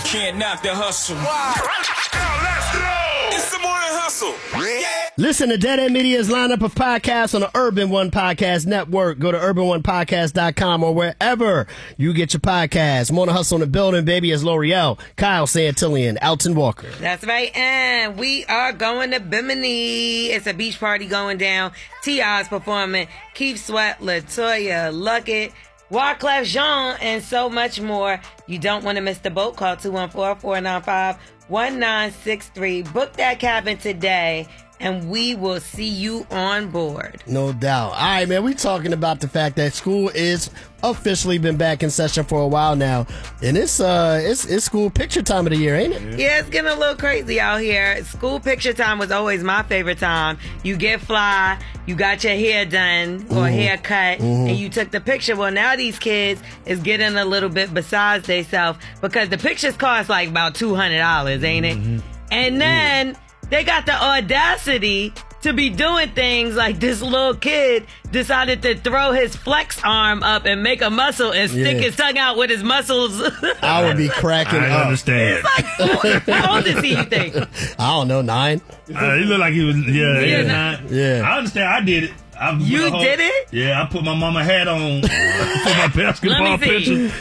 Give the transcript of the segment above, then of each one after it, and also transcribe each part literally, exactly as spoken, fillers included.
can't knock the hustle. Wow. Let's go. It's the morning hustle. Yeah. Listen to Dead End Media's lineup of podcasts on the Urban One Podcast Network. Go to urban one podcast dot com or wherever you get your podcasts. Morning Hustle in the building, baby, is L'Oreal, Kyle Santillian, Alton Walker. That's right, and we are going to Bimini. It's a beach party going down. T I's performing. Keith Sweat, LaToya Luckett, Wyclef Jean, and so much more. You don't want to miss the boat. Call two one four, four nine five, one nine six three. Book that cabin today, and we will see you on board. No doubt. All right, man, we talking about the fact that school is officially been back in session for a while now, and it's uh it's it's school picture time of the year, ain't it? Yeah, it's getting a little crazy out here. School picture time was always my favorite time. You get fly, you got your hair done or mm-hmm. haircut, mm-hmm. and you took the picture. Well, now these kids is getting a little bit besides themselves because the pictures cost like about two hundred dollars, ain't it? Mm-hmm. And then mm. they got the audacity to be doing things like this little kid decided to throw his flex arm up and make a muscle and stick yeah. his tongue out with his muscles. I would be cracking I up. understand. It's like, how old is he, you think? I don't know, nine? Uh, he looked like he was, yeah, yeah, nine. Yeah. I understand. I did it. I you whole, did it? Yeah, I put my mama hat on for my basketball picture.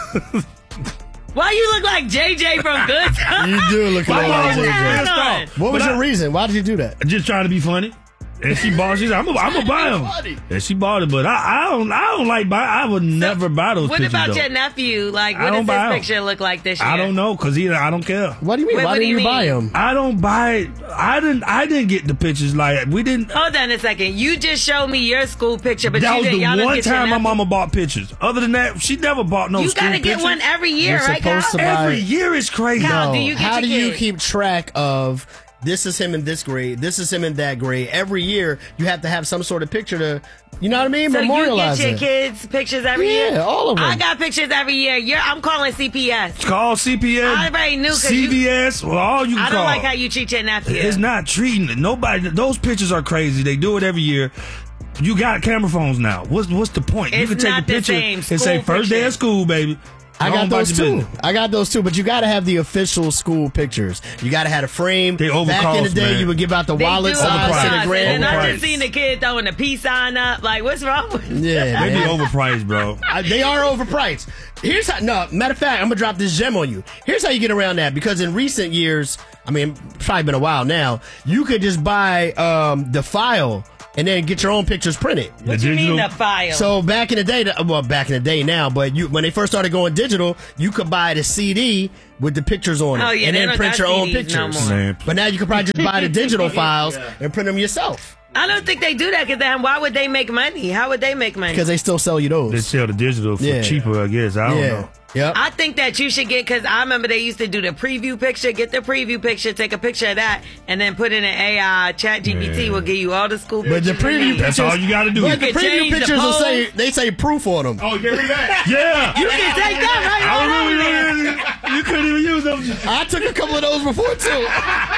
Why you look like J J from Good Times? You do look like J J. What was but your I, reason? Why did you do that? Just trying to be funny. And she bought. She's like, I'm gonna buy them. And she bought it, but I, I don't. I don't like buy. I would so never buy those. What pictures, about though. your nephew? Like, what does his them. picture look like this year? I don't know, cause either I don't care. What do you mean? Wait, Why didn't do you you buy mean? them? I don't buy. I didn't. I didn't get the pictures. Like we didn't. Hold on a second. You just showed me your school picture, but that you was didn't. the Y'all one get time your my mama bought pictures. Other than that, she never bought no you school gotta get pictures. one every year, You're right, Kyle? supposed to buy- Every year is crazy. Kyle, No. do you get How your do you kid? keep track of this is him in this grade, this is him in that grade? Every year, you have to have some sort of picture to, you know what I mean? So Memorialize you get your it. kids pictures every Yeah, year? all of them. I got pictures every year. You're, I'm calling C P S. Call C P S. I already knew. 'cause C V S. You, well, all you I can don't call. like how you treat your nephew. It's not treating it. Nobody. Those pictures are crazy. They do it every year. You got camera phones now. What's what's the point? It's you can take not a picture the same. and School say first day picture. of school, baby. I Go got on about those your too. business. I got those too, but you got to have the official school pictures. You got to have a frame. They Back in the overcost, day, man. you would give out the They wallet do size overpriced. to the And grand. then I Overpriced. just seen the kid throwing a peace sign up. Like, what's wrong with Yeah, They be man. overpriced, bro. Uh, they are overpriced. Here's how. No, matter of fact, I'm gonna drop this gem on you. Here's how you get around that. Because in recent years, I mean, it's probably been a while now. You could just buy um, the file and then get your own pictures printed. What you mean the file? So back in the day, well, back in the day now, but you when they first started going digital, you could buy the C D with the pictures on it, Oh, yeah, and they then don't print got your own C Ds no pictures. more. Man. But now you can probably just buy the digital files and print them yourself I don't think they do that because then why would they make money? How would they make money? because they still sell you those. They sell the digital for Yeah. cheaper, I guess. I don't yeah. know. Yep. I think that you should get, because I remember they used to do the preview picture, get the preview picture, take a picture of that, and then put in an A I. Chat G P T Yeah. will give you all the school But the pictures. you preview need. That's pictures, all you gotta do. But You the can preview change the pictures will pose. say they say proof on them. Oh, give me that. Yeah. You can take that right I on over there. really, really, you couldn't even use them. I took a couple of those before too.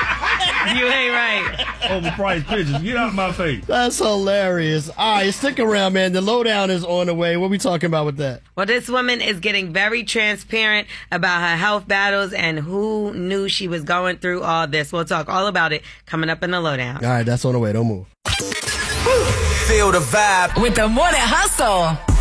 You ain't right. Overpriced pictures. Get out of my face. That's hilarious. All right, stick around, man. The lowdown is on the way. What we talking about with that? Well, this woman is getting very transparent about her health battles and who knew she was going through all this. We'll talk all about it coming up in the lowdown. All right, that's on the way. Don't move. Feel the vibe With the Morning Hustle.